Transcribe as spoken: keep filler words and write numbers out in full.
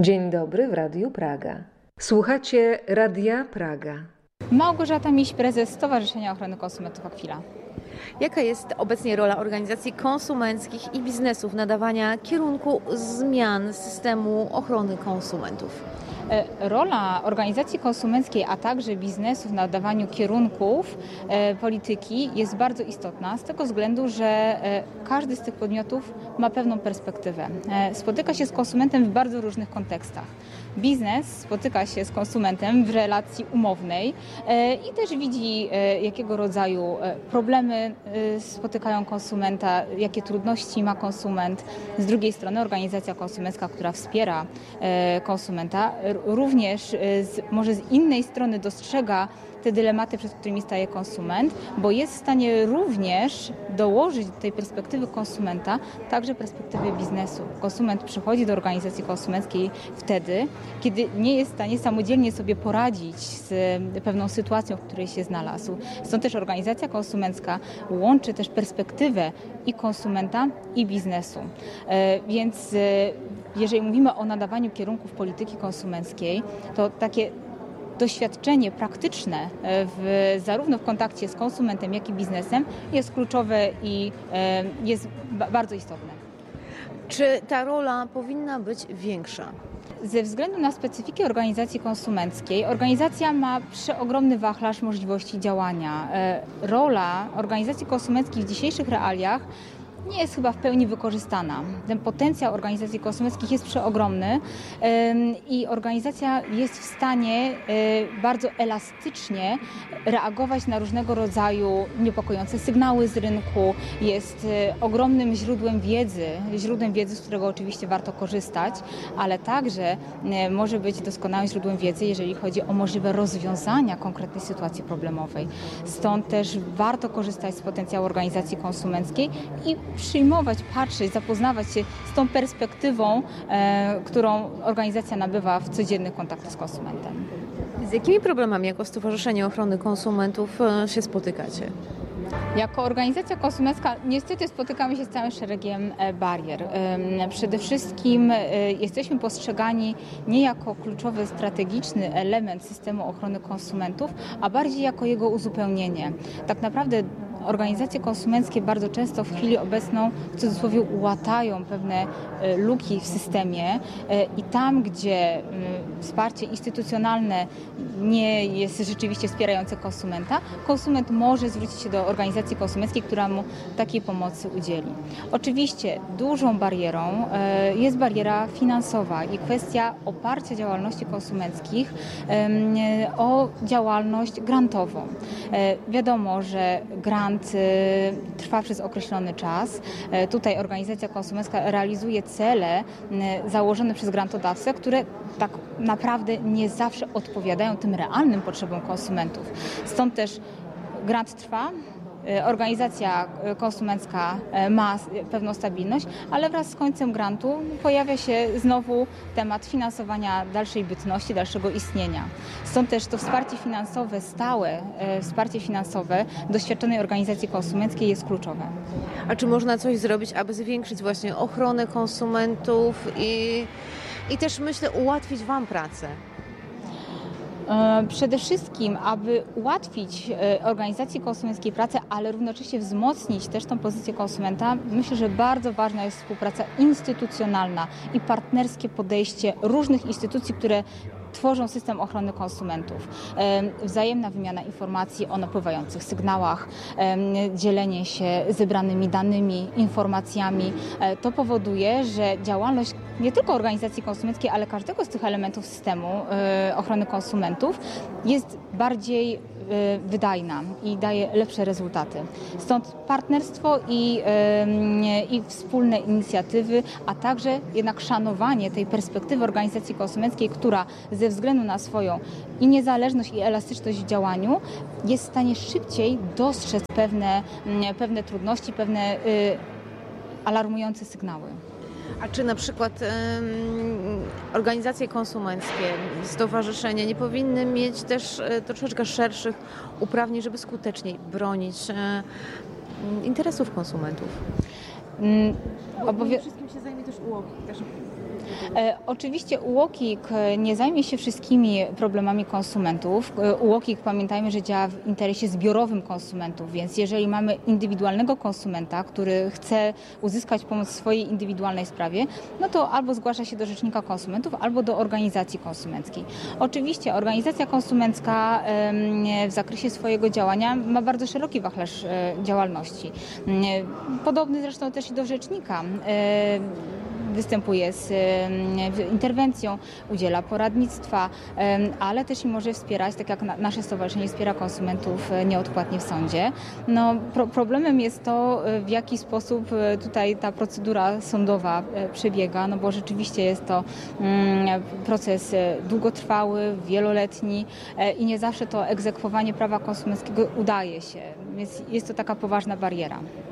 Dzień dobry w Radiu Praga. Słuchacie Radia Praga. Małgorzata Miś, prezes Stowarzyszenia Ochrony Konsumentów Aquila. Jaka jest obecnie rola organizacji konsumenckich i biznesu w nadawaniu kierunku zmian systemu ochrony konsumentów? Rola organizacji konsumenckiej, a także biznesu w nadawaniu kierunków e, polityki jest bardzo istotna z tego względu, że e, każdy z tych podmiotów ma pewną perspektywę. E, spotyka się z konsumentem w bardzo różnych kontekstach. Biznes spotyka się z konsumentem w relacji umownej e, i też widzi, e, jakiego rodzaju e, problemy e, spotykają konsumenta, jakie trudności ma konsument. Z drugiej strony organizacja konsumencka, która wspiera e, konsumenta, również z, może z innej strony dostrzega te dylematy, przed którymi staje konsument, bo jest w stanie również dołożyć do tej perspektywy konsumenta także perspektywę biznesu. Konsument przychodzi do organizacji konsumenckiej wtedy, kiedy nie jest w stanie samodzielnie sobie poradzić z pewną sytuacją, w której się znalazł. Stąd też organizacja konsumencka łączy też perspektywę i konsumenta, i biznesu. Więc jeżeli mówimy o nadawaniu kierunków polityki konsumenckiej, to takie doświadczenie praktyczne w, zarówno w kontakcie z konsumentem, jak i biznesem jest kluczowe i jest bardzo istotne. Czy ta rola powinna być większa? Ze względu na specyfikę organizacji konsumenckiej, organizacja ma przeogromny wachlarz możliwości działania. Rola organizacji konsumenckich w dzisiejszych realiach nie jest chyba w pełni wykorzystana. Ten potencjał organizacji konsumenckich jest przeogromny i organizacja jest w stanie bardzo elastycznie reagować na różnego rodzaju niepokojące sygnały z rynku. Jest ogromnym źródłem wiedzy, źródłem wiedzy, z którego oczywiście warto korzystać, ale także może być doskonałym źródłem wiedzy, jeżeli chodzi o możliwe rozwiązania konkretnej sytuacji problemowej. Stąd też warto korzystać z potencjału organizacji konsumenckiej i przyjmować, patrzeć, zapoznawać się z tą perspektywą, e, którą organizacja nabywa w codziennych kontaktach z konsumentem. Z jakimi problemami jako Stowarzyszenie Ochrony Konsumentów się spotykacie? Jako organizacja konsumencka niestety spotykamy się z całym szeregiem barier. Przede wszystkim jesteśmy postrzegani nie jako kluczowy, strategiczny element systemu ochrony konsumentów, a bardziej jako jego uzupełnienie. Tak naprawdę organizacje konsumenckie bardzo często w chwili obecną w cudzysłowie łatają pewne luki w systemie i tam, gdzie wsparcie instytucjonalne nie jest rzeczywiście wspierające konsumenta, konsument może zwrócić się do organizacji konsumenckiej, która mu takiej pomocy udzieli. Oczywiście dużą barierą jest bariera finansowa i kwestia oparcia działalności konsumenckich o działalność grantową. Wiadomo, że grant trwa przez określony czas. Tutaj organizacja konsumencka realizuje cele założone przez grantodawcę, które tak naprawdę nie zawsze odpowiadają tym realnym potrzebom konsumentów. Stąd też grant trwa. Organizacja konsumencka ma pewną stabilność, ale wraz z końcem grantu pojawia się znowu temat finansowania dalszej bytności, dalszego istnienia. Stąd też to wsparcie finansowe, stałe wsparcie finansowe doświadczonej organizacji konsumenckiej jest kluczowe. A czy można coś zrobić, aby zwiększyć właśnie ochronę konsumentów i, i też, myślę, ułatwić Wam pracę? Przede wszystkim, aby ułatwić organizacji konsumenckiej pracę, ale równocześnie wzmocnić też tą pozycję konsumenta, myślę, że bardzo ważna jest współpraca instytucjonalna i partnerskie podejście różnych instytucji, które tworzą system ochrony konsumentów. Wzajemna wymiana informacji o napływających sygnałach, dzielenie się zebranymi danymi, informacjami. To powoduje, że działalność nie tylko organizacji konsumenckiej, ale każdego z tych elementów systemu ochrony konsumentów jest bardziej wydajna i daje lepsze rezultaty. Stąd partnerstwo i, i wspólne inicjatywy, a także jednak szanowanie tej perspektywy organizacji konsumenckiej, która ze względu na swoją i niezależność, i elastyczność w działaniu jest w stanie szybciej dostrzec pewne, pewne trudności, pewne alarmujące sygnały. A czy na przykład um, organizacje konsumenckie, stowarzyszenia nie powinny mieć też e, troszeczkę szerszych uprawnień, żeby skuteczniej bronić e, interesów konsumentów? Mm, Obowią... Wszystkim się zajmie też U O K I. Też E, oczywiście U O K I K nie zajmie się wszystkimi problemami konsumentów. E, U O K I K, pamiętajmy, że działa w interesie zbiorowym konsumentów, więc jeżeli mamy indywidualnego konsumenta, który chce uzyskać pomoc w swojej indywidualnej sprawie, no to albo zgłasza się do Rzecznika Konsumentów, albo do organizacji konsumenckiej. Oczywiście organizacja konsumencka e, w zakresie swojego działania ma bardzo szeroki wachlarz e, działalności. E, podobny zresztą też i do Rzecznika. E, występuje z interwencją, udziela poradnictwa, ale też i może wspierać, tak jak nasze stowarzyszenie wspiera konsumentów nieodpłatnie w sądzie. No, pro, problemem jest to, w jaki sposób tutaj ta procedura sądowa przebiega, no bo rzeczywiście jest to proces długotrwały, wieloletni i nie zawsze to egzekwowanie prawa konsumenckiego udaje się, więc jest to taka poważna bariera.